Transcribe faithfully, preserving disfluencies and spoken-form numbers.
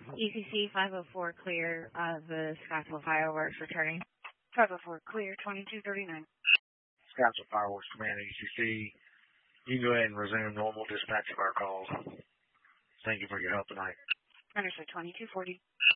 E C C five oh four clear, uh, the Scottsville fireworks returning. five oh four clear, twenty-two thirty-nine. Scottsville Fireworks Command, E C C. You can go ahead and resume normal dispatch of our calls. Thank you for your help tonight. Understood, twenty-two forty.